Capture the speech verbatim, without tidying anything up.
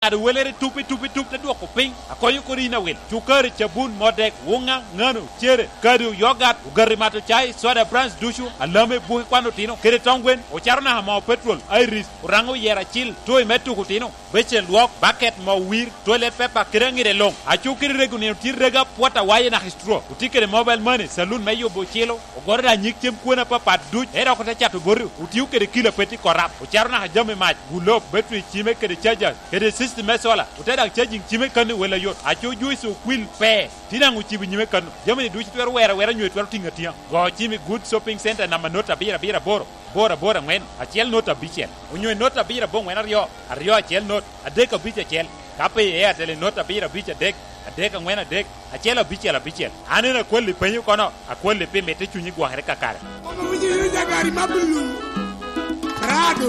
ada welere tupi tupi tupi te duoko ping akoyo korina wel chukari chabun modek wunga ngano chere kadu yogat ugari mato chai soda brands dushu alame buhi kwano tino kere tongwen ocharna hama petrol iris urango yera chil toy metu kutino beche luok bucket mo wir toilet paper kerengire long achukiri regune tirrega pota waye na histro utikere mobile money saloon meyo bochelo ogorda nyiktem kuona papa duch era ko tachato boru utiukere kila peti korap ocharna hajame mach gulop betri chime kere charger kere mesola uteda charging chime kanu wela yot acho juice kwil pe tinangu chibi nyime kanu jamani duchi twer wera wera nywe twer tinga tia go chime good shopping center na manota bira bira boro bora bora ngwen achiel nota bichel unywe nota bira bo ngwen aryo aryo achiel not adeka biche chel kape e atele nota bira biche dek adeka ngwen adek achiel bichel bichel anena kweli penyu kono akweli pe mete chunyi gwa here kakare Rado